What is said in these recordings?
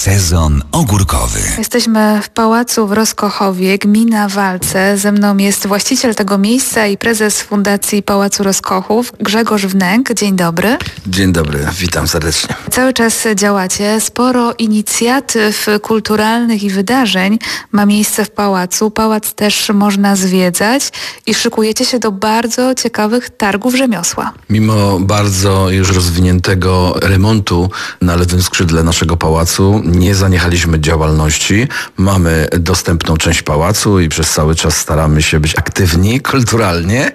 Sezon ogórkowy. Jesteśmy w Pałacu w Roskochowie, gmina Walce. Ze mną jest właściciel tego miejsca i prezes Fundacji Pałacu Roskochów, Grzegorz Wnęk. Dzień dobry. Dzień dobry, witam serdecznie. Cały czas działacie. Sporo inicjatyw kulturalnych i wydarzeń ma miejsce w Pałacu. Pałac też można zwiedzać i szykujecie się do bardzo ciekawych targów rzemiosła. Mimo bardzo już rozwiniętego remontu na lewym skrzydle naszego pałacu nie zaniechaliśmy działalności. Mamy dostępną część pałacu i przez cały czas staramy się być aktywni kulturalnie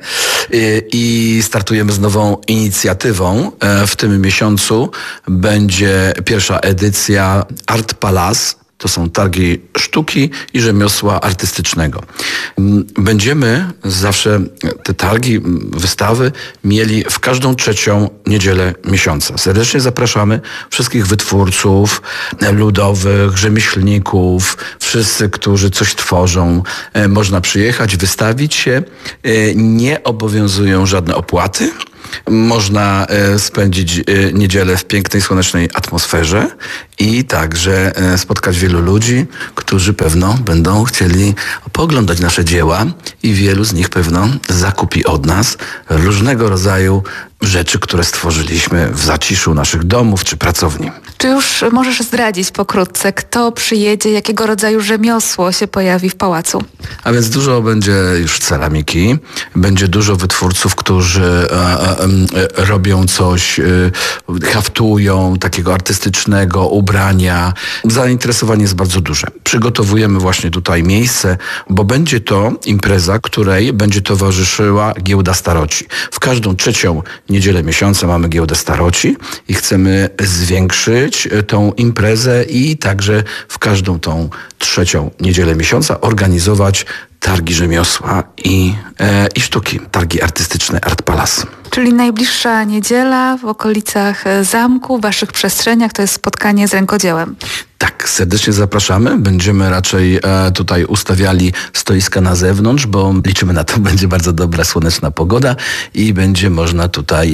i startujemy z nową inicjatywą. W tym miesiącu będzie pierwsza edycja Art Palace. To są targi sztuki i rzemiosła artystycznego. Będziemy zawsze te targi, wystawy mieli w każdą trzecią niedzielę miesiąca. Serdecznie zapraszamy wszystkich wytwórców ludowych, rzemieślników, wszyscy, którzy coś tworzą. Można przyjechać, wystawić się. Nie obowiązują żadne opłaty. Można spędzić niedzielę w pięknej, słonecznej atmosferze i także spotkać wielu ludzi, którzy pewno będą chcieli pooglądać nasze dzieła i wielu z nich pewno zakupi od nas różnego rodzaju rzeczy, które stworzyliśmy w zaciszu naszych domów czy pracowni. Czy już możesz zdradzić pokrótce, kto przyjedzie, jakiego rodzaju rzemiosło się pojawi w pałacu? A więc dużo będzie już ceramiki, będzie dużo wytwórców, którzy robią coś, haftują takiego artystycznego ubrania. Zainteresowanie jest bardzo duże. Przygotowujemy właśnie tutaj miejsce, bo będzie to impreza, której będzie towarzyszyła giełda staroci. W każdą trzecią niedzielę miesiąca mamy giełdę staroci i chcemy zwiększyć tą imprezę i także w każdą tą trzecią niedzielę miesiąca organizować targi rzemiosła i sztuki, targi artystyczne Art Palace. Czyli najbliższa niedziela w okolicach zamku, w waszych przestrzeniach to jest spotkanie z rękodziełem. Tak, serdecznie zapraszamy. Będziemy raczej tutaj ustawiali stoiska na zewnątrz, bo liczymy na to, będzie bardzo dobra, słoneczna pogoda i będzie można tutaj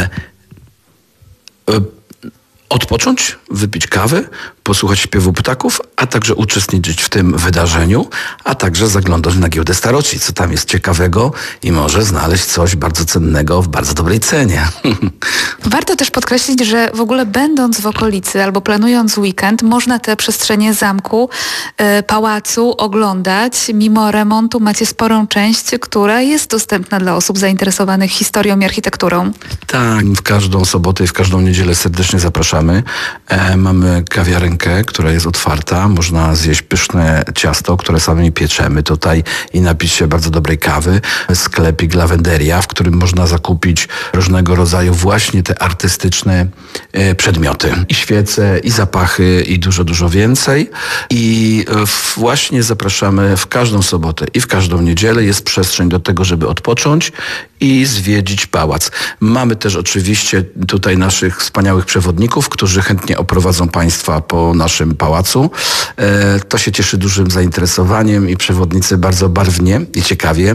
odpocząć, wypić kawę, posłuchać śpiewu ptaków, a także uczestniczyć w tym wydarzeniu, a także zaglądać na giełdę staroci, co tam jest ciekawego i może znaleźć coś bardzo cennego w bardzo dobrej cenie. Warto też podkreślić, że w ogóle będąc w okolicy albo planując weekend, można te przestrzenie zamku, pałacu oglądać. Mimo remontu macie sporą część, która jest dostępna dla osób zainteresowanych historią i architekturą. Tak, w każdą sobotę i w każdą niedzielę serdecznie zapraszamy. Mamy kawiarenkę, która jest otwarta. Można zjeść pyszne ciasto, które sami pieczemy tutaj i napić się bardzo dobrej kawy. Sklepik Lawenderia, w którym można zakupić różnego rodzaju właśnie te artystyczne przedmioty. I świece, i zapachy, i dużo, dużo więcej. I właśnie zapraszamy w każdą sobotę i w każdą niedzielę. Jest przestrzeń do tego, żeby odpocząć i zwiedzić pałac. Mamy też oczywiście tutaj naszych wspaniałych przewodników, którzy chętnie oprowadzą Państwa po naszym pałacu. To się cieszy dużym zainteresowaniem i przewodnicy bardzo barwnie i ciekawie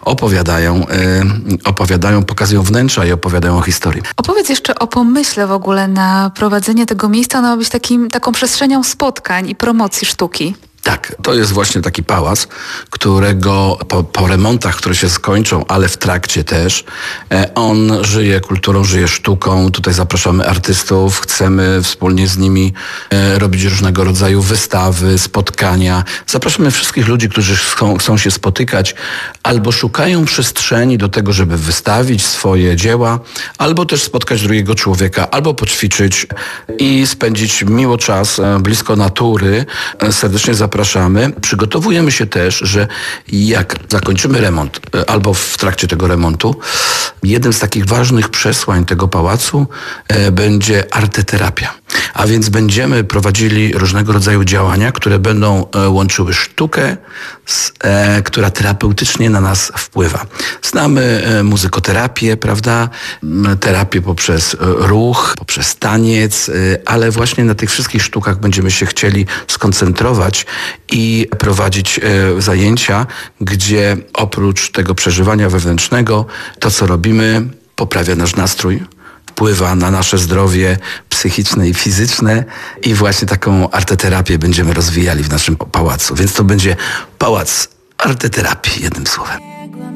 opowiadają, pokazują wnętrza i opowiadają o historii. Opowiedz jeszcze o pomyśle w ogóle na prowadzenie tego miejsca. Ono ma być taką przestrzenią spotkań i promocji sztuki. Tak, to jest właśnie taki pałac, którego po remontach, które się skończą, ale w trakcie też, on żyje kulturą, żyje sztuką. Tutaj zapraszamy artystów, chcemy wspólnie z nimi robić różnego rodzaju wystawy, spotkania. Zapraszamy wszystkich ludzi, którzy chcą się spotykać albo szukają przestrzeni do tego, żeby wystawić swoje dzieła, albo też spotkać drugiego człowieka, albo poćwiczyć i spędzić miło czas blisko natury. Serdecznie zapraszamy. Przygotowujemy się też, że jak zakończymy remont albo w trakcie tego remontu, jednym z takich ważnych przesłań tego pałacu będzie arteterapia. A więc będziemy prowadzili różnego rodzaju działania, które będą łączyły sztukę, która terapeutycznie na nas wpływa. Znamy muzykoterapię, prawda? Terapię poprzez ruch, poprzez taniec, ale właśnie na tych wszystkich sztukach będziemy się chcieli skoncentrować i prowadzić zajęcia, gdzie oprócz tego przeżywania wewnętrznego, to co robimy poprawia nasz nastrój, wpływa na nasze zdrowie psychiczne i fizyczne i właśnie taką arteterapię będziemy rozwijali w naszym pałacu. Więc to będzie pałac arteterapii, jednym słowem.